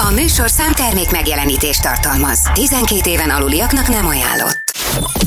A műsor számtermék megjelenítést tartalmaz. 12 éven aluliaknak nem ajánlott.